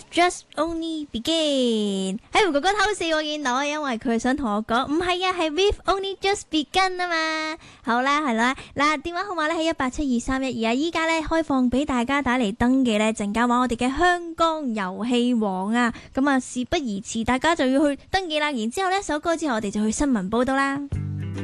Just Only Begin。喺胡哥哥偷笑我見到，因為佢想同我講唔係啊，係 We've Only Just Begun 啊嘛。好啦，係啦，嗱，電話號碼咧係1872312啊，依家咧開放俾大家打嚟登記咧，陣間玩我哋嘅香港遊戲王啊，咁啊事不宜遲，大家就要去登記啦。然之後呢首歌之後，我哋就去新聞報道啦。